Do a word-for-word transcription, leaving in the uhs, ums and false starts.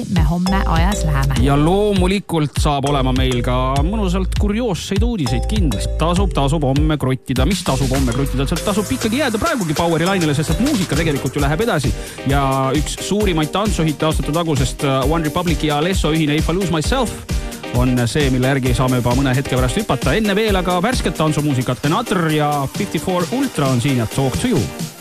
me homme ajas läheme. Ja loomulikult saab olema meil ka mõnusalt kurioosseid uudiseid kindlasti. Tasub, tasub homme kruttida. Mis tasub homme kruttida? Sealt tasub ikkagi jääda praegugi Poweri lainele, sest et muusika tegelikult ju läheb edasi. Ja üks suurimaid tantsuhitte aastate tagusest One Republic ja Alesso ühine If I Lose Myself on see, mille järgi saame juba mõne hetke pärast hüpata. Enne veel aga värsket tantsumuusikat Another ja fifty-four Ultra on siin ja Talk to You.